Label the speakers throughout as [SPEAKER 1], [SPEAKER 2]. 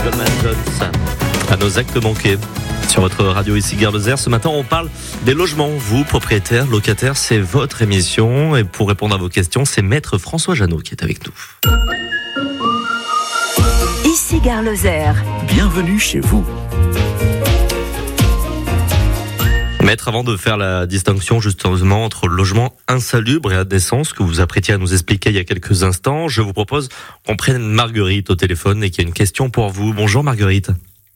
[SPEAKER 1] Coleman Jones à nos actes manqués. Sur votre radio ici Gare Lozère, ce matin on parle des logements. Vous, propriétaires, locataires, c'est votre émission. Et pour répondre à vos questions, c'est Maître François Jeannot qui est avec nous.
[SPEAKER 2] Ici Gare Lozère.
[SPEAKER 3] Bienvenue chez vous.
[SPEAKER 1] Maître, avant de faire la distinction justement entre logement insalubre et indécent, ce que vous apprêtiez à nous expliquer il y a quelques instants, je vous propose qu'on prenne Marguerite au téléphone et qu'il y a une question pour vous. Bonjour Marguerite.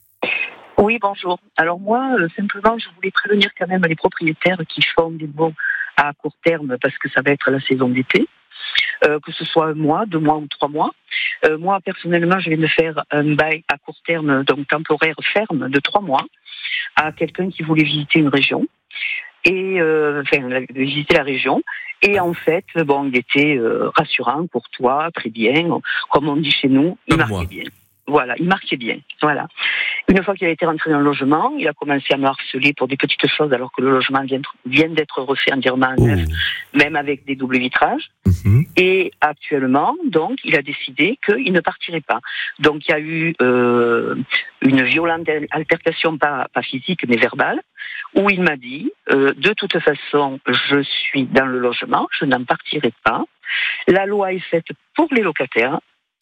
[SPEAKER 4] Oui, bonjour. Alors moi, simplement, je voulais prévenir quand même les propriétaires qui font des baux à court terme parce que ça va être la saison d'été, que ce soit 1 mois, 2 mois ou 3 mois. Moi, personnellement, je viens de faire un bail à court terme, donc temporaire ferme, de 3 mois, à quelqu'un qui voulait visiter une région. Et visiter la région. Et en fait, bon, il était rassurant, courtois, très bien, comme on dit chez nous, il marquait bien. Voilà, il marquait bien. Voilà. Une fois qu'il a été rentré dans le logement, il a commencé à me harceler pour des petites choses alors que le logement vient d'être refait entièrement à neuf, même avec des doubles vitrages. Et actuellement, donc, il a décidé qu'il ne partirait pas. Donc, il y a eu une violente altercation, pas physique, mais verbale, où il m'a dit, de toute façon, je suis dans le logement, je n'en partirai pas. La loi est faite pour les locataires.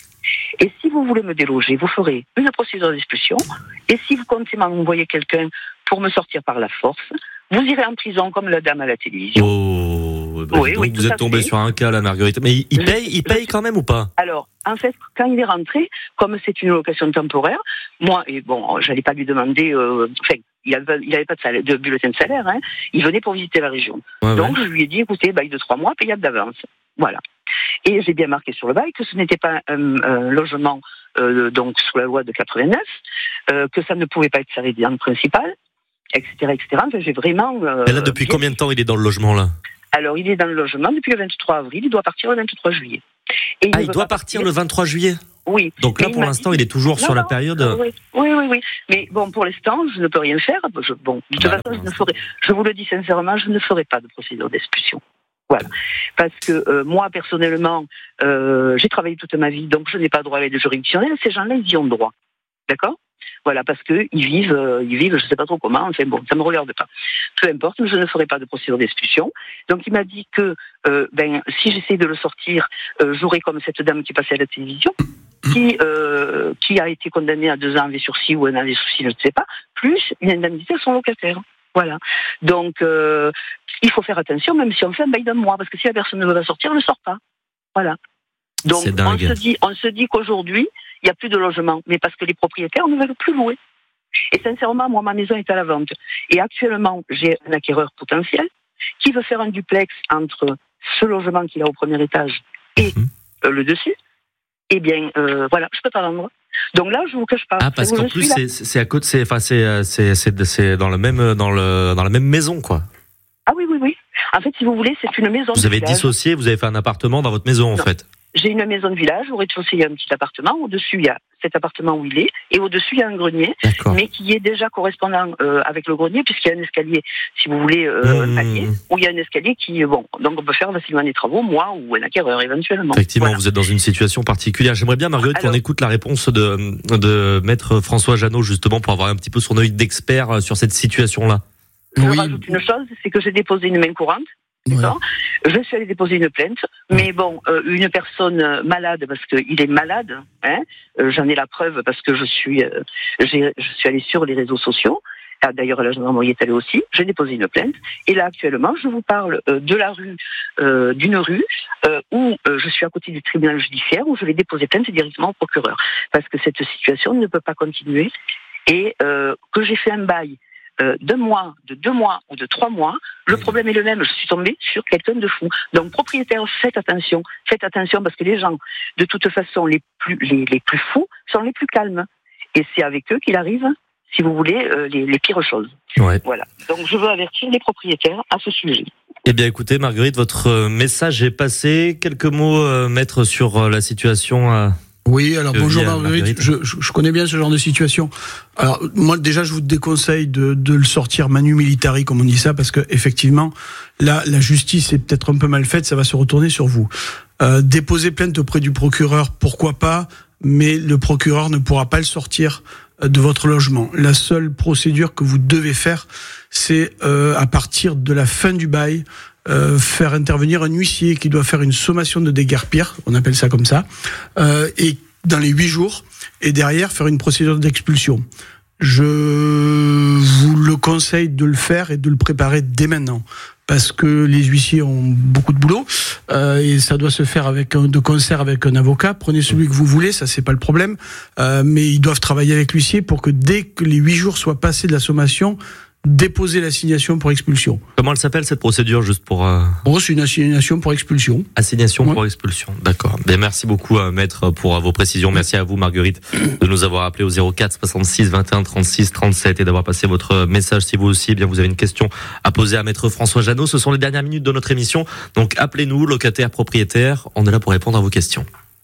[SPEAKER 4] Et si vous voulez me déloger, vous ferez une procédure d'expulsion. Et si vous comptez m'envoyer quelqu'un pour me sortir par la force, vous irez en prison comme la dame à la télévision.
[SPEAKER 1] Oui, vous êtes tombé sur un cas là, Marguerite. Mais il paye quand même ou pas?
[SPEAKER 4] Alors, en fait, quand il est rentré, comme c'est une location temporaire, moi, et bon, j'allais pas lui demander, il avait pas de bulletin de salaire, hein. Il venait pour visiter la région. Donc, je lui ai dit, écoutez, bail de 3 mois, payable d'avance. Voilà. Et j'ai bien marqué sur le bail que ce n'était pas un logement donc sous la loi de 89, que ça ne pouvait pas être sa résidence principale, etc., etc. Enfin, j'ai vraiment.
[SPEAKER 1] Et là, depuis combien de temps il est dans le logement là? Alors,
[SPEAKER 4] il est dans le logement depuis le 23 avril. Il doit partir le 23 juillet.
[SPEAKER 1] Et il doit partir le 23 juillet.
[SPEAKER 4] Oui.
[SPEAKER 1] Donc là, pour l'instant, il est toujours sur la période.
[SPEAKER 4] Oui. Mais bon, pour l'instant, je ne peux rien faire. De toute façon, je vous le dis sincèrement, je ne ferai pas de procédure d'expulsion. Voilà. Parce que moi, personnellement, j'ai travaillé toute ma vie, donc je n'ai pas droit à l'aide juridictionnelle. Ces gens-là, ils y ont droit. D'accord ? Voilà, parce que ils vivent, je sais pas trop comment. Enfin bon, ça me regarde pas. Peu importe, mais je ne ferai pas de procédure d'expulsion. Donc il m'a dit que, si j'essaie de le sortir, j'aurai comme cette dame qui passait à la télévision, qui a été condamnée à 2 ans avec sursis ou 1 an avec sursis, je ne sais pas, plus une indemnité à son locataire. Voilà. Donc, il faut faire attention, même si on fait un bail d'1 mois, parce que si la personne ne veut pas sortir, elle ne sort pas. Voilà. Donc, on se dit qu'aujourd'hui, il n'y a plus de logement, mais parce que les propriétaires ne veulent plus louer. Et sincèrement, moi, ma maison est à la vente. Et actuellement, j'ai un acquéreur potentiel qui veut faire un duplex entre ce logement qu'il a au premier étage et le dessus. Eh bien, voilà, je peux pas vendre. Donc là, je vous cache pas.
[SPEAKER 1] Ah, parce qu'en plus, c'est à côté, c'est dans la même maison, quoi.
[SPEAKER 4] Ah oui. En fait, si vous voulez, c'est une maison.
[SPEAKER 1] Vous avez dissocié, vous avez fait un appartement dans votre maison, en fait.
[SPEAKER 4] J'ai une maison de village, au rez-de-chaussée, il y a un petit appartement, au-dessus, il y a cet appartement où il est, et au-dessus, il y a un grenier, mais qui est déjà correspondant avec le grenier, puisqu'il y a un escalier, si vous voulez, palier, où il y a un escalier qui, donc on peut faire facilement des travaux, moi ou un acquéreur, éventuellement.
[SPEAKER 1] Effectivement, vous êtes dans une situation particulière. J'aimerais bien, Marguerite, qu'on écoute la réponse de Maître François Jeannot, justement, pour avoir un petit peu son œil d'expert sur cette situation-là.
[SPEAKER 4] Je rajoute une chose, c'est que j'ai déposé une main courante. D'accord. Je suis allée déposer une plainte, mais bon, une personne malade, parce qu'il est malade, hein, j'en ai la preuve parce que je suis allée sur les réseaux sociaux. Ah, d'ailleurs, la gendarmerie est allée aussi. J'ai déposé une plainte, et là actuellement, je vous parle de la rue, d'une rue où je suis à côté du tribunal judiciaire, où je vais déposer plainte directement au procureur, parce que cette situation ne peut pas continuer, et que j'ai fait un bail d'1 mois, de 2 mois ou de 3 mois, le problème est le même. Je suis tombée sur quelqu'un de fou. Donc, propriétaires, faites attention parce que les gens, de toute façon, les plus fous sont les plus calmes. Et c'est avec eux qu'il arrive, si vous voulez, les pires choses. Ouais. Voilà. Donc, je veux avertir les propriétaires à ce sujet.
[SPEAKER 1] Eh bien, écoutez, Marguerite, votre message est passé. Quelques mots, Maître, sur la situation
[SPEAKER 3] Oui, alors bonjour
[SPEAKER 1] Marguerite.
[SPEAKER 3] je connais bien ce genre de situation. Alors moi déjà je vous déconseille de le sortir manu militari comme on dit ça, parce que effectivement là la justice est peut-être un peu mal faite, ça va se retourner sur vous. Déposer plainte auprès du procureur, pourquoi pas, mais le procureur ne pourra pas le sortir de votre logement. La seule procédure que vous devez faire, c'est à partir de la fin du bail, faire intervenir un huissier qui doit faire une sommation de déguerpir, on appelle ça comme ça, et dans les 8 jours, et derrière faire une procédure d'expulsion. Je vous le conseille de le faire et de le préparer dès maintenant, parce que les huissiers ont beaucoup de boulot, et ça doit se faire de concert avec un avocat. Prenez celui que vous voulez, ça c'est pas le problème, mais ils doivent travailler avec l'huissier pour que dès que les 8 jours soient passés de la sommation, déposer l'assignation pour expulsion.
[SPEAKER 1] Comment elle s'appelle cette procédure, juste pour...
[SPEAKER 3] C'est une assignation pour expulsion.
[SPEAKER 1] Assignation pour expulsion, d'accord. Bien, merci beaucoup, maître, pour vos précisions. Merci à vous, Marguerite, de nous avoir appelé au 04 66 21 36 37 et d'avoir passé votre message. Si vous aussi, bien, vous avez une question à poser à maître François Jeannot. Ce sont les dernières minutes de notre émission. Donc, appelez-nous, locataires, propriétaires. On est là pour répondre à vos questions.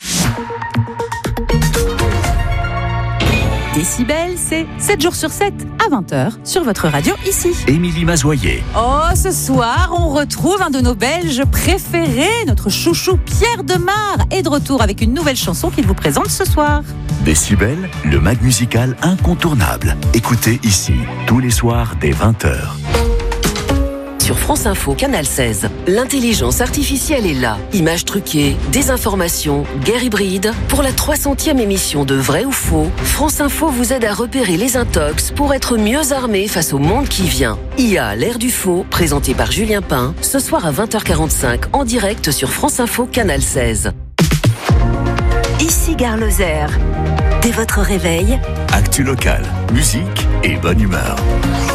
[SPEAKER 5] Décibel, c'est 7 jours sur 7 à 20h sur votre radio ici.
[SPEAKER 6] Émilie Mazoyer.
[SPEAKER 5] Oh, ce soir, on retrouve un de nos Belges préférés, notre chouchou Pierre Demar est de retour avec une nouvelle chanson qu'il vous présente ce soir.
[SPEAKER 6] Décibel, le mag musical incontournable. Écoutez ici, tous les soirs dès 20h.
[SPEAKER 7] Sur France Info, Canal 16, l'intelligence artificielle est là. Images truquées, désinformation, guerre hybride. Pour la 300e émission de Vrai ou Faux, France Info vous aide à repérer les intox pour être mieux armé face au monde qui vient. IA, l'ère du faux, présenté par Julien Pain, ce soir à 20h45 en direct sur France Info, Canal 16.
[SPEAKER 2] Ici Gare Lozère. Dès votre réveil,
[SPEAKER 6] Actu local, musique et bonne humeur.